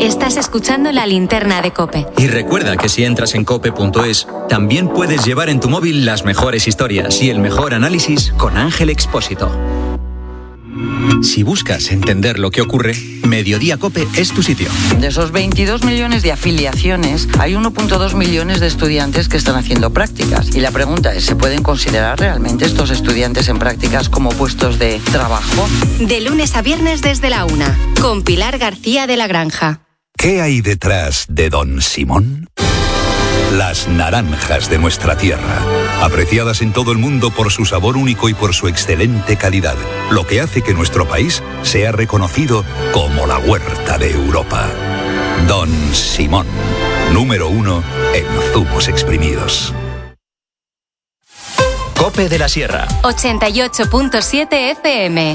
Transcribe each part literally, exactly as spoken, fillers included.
Estás escuchando La Linterna de COPE. Y recuerda que si entras en cope punto es, también puedes llevar en tu móvil las mejores historias y el mejor análisis con Ángel Expósito. Si buscas entender lo que ocurre, Mediodía COPE es tu sitio. De esos veintidós millones de afiliaciones, hay uno punto dos millones de estudiantes que están haciendo prácticas. Y la pregunta es, ¿se pueden considerar realmente estos estudiantes en prácticas como puestos de trabajo? De lunes a viernes desde la una, con Pilar García de la Granja. ¿Qué hay detrás de Don Simón? Las naranjas de nuestra tierra, apreciadas en todo el mundo por su sabor único y por su excelente calidad, lo que hace que nuestro país sea reconocido como la huerta de Europa. Don Simón, número uno en zumos exprimidos. COPE de la Sierra. ochenta y ocho punto siete F M.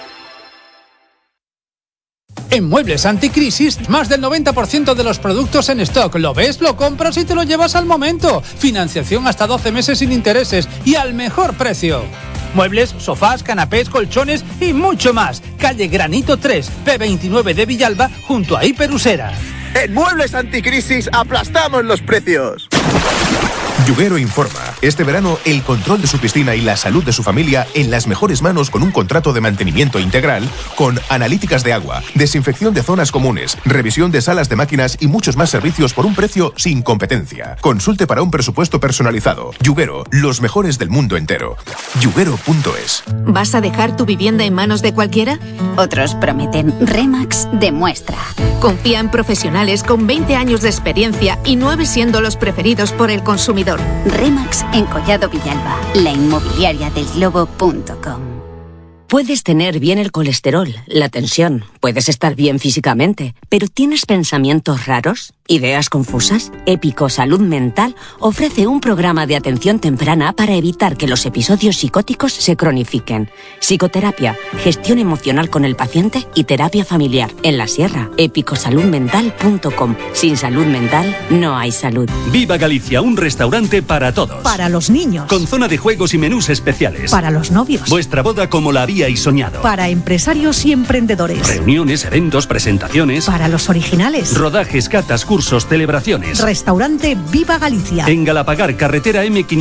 En Muebles Anticrisis, más del noventa por ciento de los productos en stock. ¿Lo ves? Lo compras y te lo llevas al momento. Financiación hasta doce meses sin intereses y al mejor precio. Muebles, sofás, canapés, colchones y mucho más. Calle Granito tres, P veintinueve de Villalba, junto a Hiperusera. En Muebles Anticrisis aplastamos los precios. Yuguero informa. Este verano, el control de su piscina y la salud de su familia en las mejores manos con un contrato de mantenimiento integral con analíticas de agua, desinfección de zonas comunes, revisión de salas de máquinas y muchos más servicios por un precio sin competencia. Consulte para un presupuesto personalizado. Yuguero, los mejores del mundo entero. Yuguero punto es. ¿Vas a dejar tu vivienda en manos de cualquiera? Otros prometen. Remax demuestra. Confía en profesionales con veinte años de experiencia y nueve siendo los preferidos por el consumidor. Remax en Collado Villalba, la inmobiliaria del globo punto com. Puedes tener bien el colesterol, la tensión, puedes estar bien físicamente, pero ¿tienes pensamientos raros? ¿Ideas confusas? Épico Salud Mental ofrece un programa de atención temprana para evitar que los episodios psicóticos se cronifiquen. Psicoterapia, gestión emocional con el paciente y terapia familiar. En la Sierra, épico salud mental punto com. Sin salud mental, no hay salud. Viva Galicia, un restaurante para todos. Para los niños. Con zona de juegos y menús especiales. Para los novios. Vuestra boda como la habíais soñado. Para empresarios y emprendedores. Reuniones, eventos, presentaciones. Para los originales. Rodajes, catas, cursos, celebraciones. Restaurante Viva Galicia. En Galapagar, carretera eme quinientos.